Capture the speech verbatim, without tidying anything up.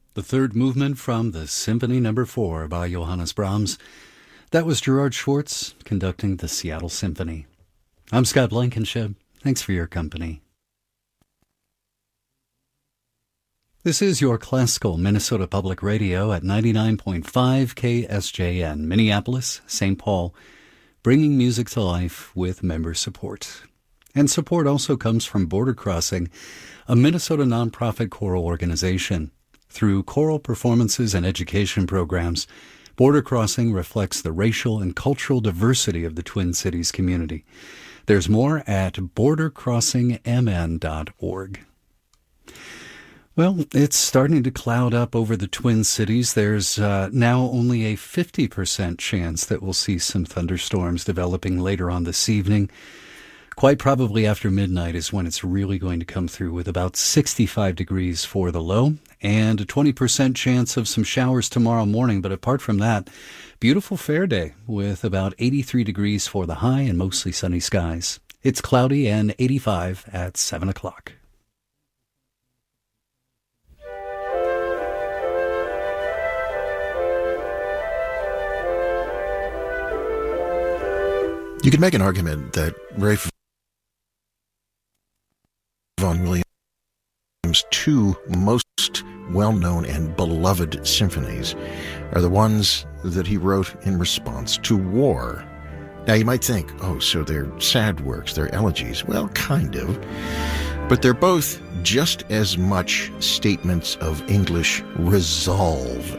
The third movement from the Symphony Number Four by Johannes Brahms. That was Gerard Schwartz conducting the Seattle Symphony. I'm Scott Blankenship. Thanks for your company. This is your classical Minnesota Public Radio at ninety-nine point five K S J N, Minneapolis, Saint Paul, bringing music to life with member support. And support also comes from Border Crossing, a Minnesota nonprofit choral organization. Through choral performances and education programs, Border Crossing reflects the racial and cultural diversity of the Twin Cities community. There's more at border crossing m n dot org. Well, it's starting to cloud up over the Twin Cities. There's uh, now only a fifty percent chance that we'll see some thunderstorms developing later on this evening. Quite probably after midnight is when it's really going to come through, with about sixty-five degrees for the low and a twenty percent chance of some showers tomorrow morning. But apart from that, beautiful fair day with about eighty-three degrees for the high and mostly sunny skies. It's cloudy and eighty-five at seven o'clock. You could make an argument that Ralph Vaughan Williams' two most well-known and beloved symphonies are the ones that he wrote in response to war. Now, you might think, oh, so they're sad works, they're elegies. Well, kind of. But they're both just as much statements of English resolve